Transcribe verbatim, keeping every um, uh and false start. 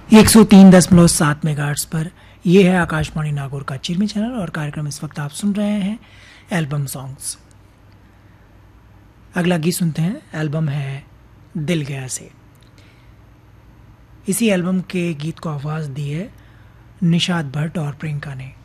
एक सौ तीन दशमलव सात मेगाहर्ट्ज पर यह है आकाशवाणी नागौर का चिरमी चैनल और कार्यक्रम इस वक्त आप सुन रहे हैं एल्बम सॉन्ग्स। अगला गीत सुनते हैं। एल्बम है दिल गया से। इसी एल्बम के गीत को आवाज़ दी है निशाद भट्ट और प्रियंका ने।